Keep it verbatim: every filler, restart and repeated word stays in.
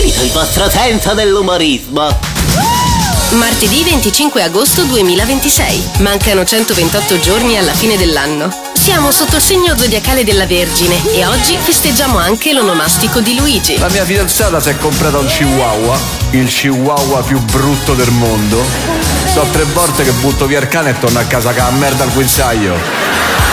finito il vostro senso dell'umorismo. Martedì venticinque agosto duemilaventisei. Mancano centoventotto giorni alla fine dell'anno. Siamo sotto il segno zodiacale della Vergine e oggi festeggiamo anche l'onomastico di Luigi. La mia fidanzata si è comprata un chihuahua, il chihuahua più brutto del mondo. So tre volte che butto via il cane e torno a casa con la merda al guinzaglio.